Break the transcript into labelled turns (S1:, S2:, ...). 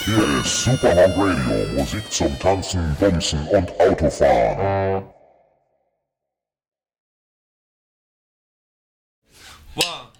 S1: Hier ist Superhawk Radio, Musik zum Tanzen, Bumsen und Autofahren.
S2: 1,